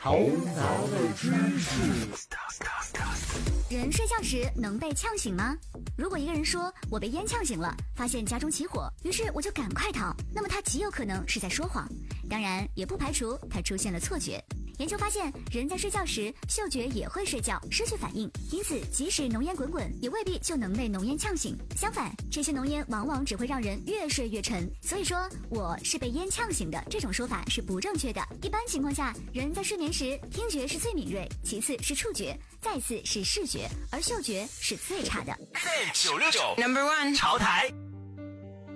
头脑的知识。 人睡觉时能被呛醒吗？如果一个人说我被烟呛醒了，发现家中起火，于是我就赶快逃，那么他极有可能是在说谎，当然也不排除他出现了错觉。研究发现，人在睡觉时嗅觉也会睡觉，失去反应，因此即使浓烟滚滚，也未必就能被浓烟呛醒。相反，这些浓烟往往只会让人越睡越沉。所以说我是被烟呛醒的这种说法是不正确的。一般情况下，人在睡眠时听觉是最敏锐，其次是触觉，再次是视觉，而嗅觉是最差的。 969 No.1 潮台。